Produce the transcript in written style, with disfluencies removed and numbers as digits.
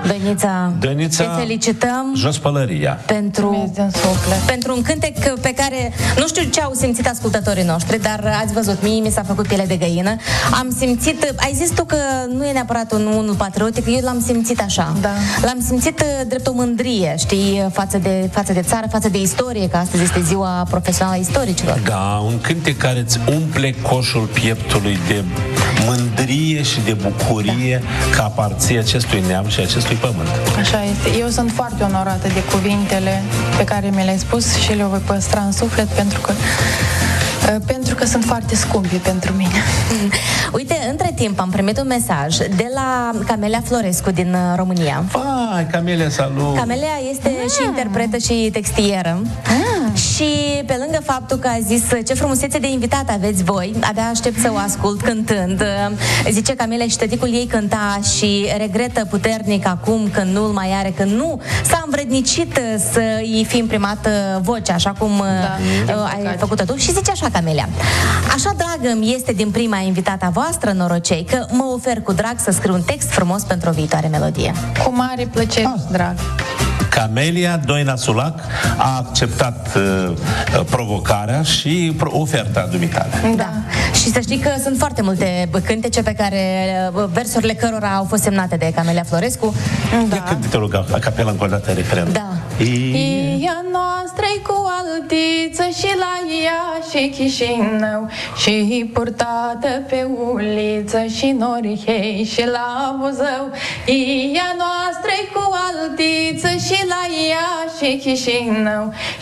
Dănița, te felicităm jos pălăria. pentru un cântec pe care nu știu ce au simțit ascultătorii noștri, dar ați văzut, mie mi s-a făcut piele de găină. Am simțit, ai zis tu că nu e neapărat unul patriotic, eu l-am simțit așa. Da. L-am simțit drept o mândrie, știi, față de țară, față de istorie, că astăzi este ziua profesională a istoricilor. Da, un cântec care îți umple coșul pieptului de mândrie și de bucurie că aparții acestui neam și acestui pământ. Așa este. Eu sunt foarte onorată de cuvintele pe care mi le-ai spus și le voi păstra în suflet pentru că sunt foarte scumpi pentru mine. Uite, între timp am primit un mesaj de la Camelia Florescu din România. Vai, Camelia, salut! Camelia este și interpretă și textieră. Și pe lângă faptul că a zis ce frumusețe de invitat aveți voi, abia aștept să o ascult cântând. Zice Camelia și tăticul ei cânta și regretă puternic acum că nu-l mai are, că nu s-a învrednicit să-i fi imprimat vocea, așa cum ai făcut-o tu. Și zice așa Camelia: așa dragă mi este din prima invitata voastră, norocei, că mă ofer cu drag să scriu un text frumos pentru o viitoare melodie. Cu mare plăcere, drag. Camelia Doina Sulac a acceptat provocarea și oferta dumitale. Da. Și să știi că sunt foarte multe cântece pe care versurile cărora au fost semnate de Camelia Florescu. Da. Ia cântă, te rog, a capela încă o dată referendum. Da. Ea noastră-i cu altiță și la Iași Chișinău și purtată pe uliță și norihei și la Buzău. Ea noastră-i cu altiță și la Iași Chișinău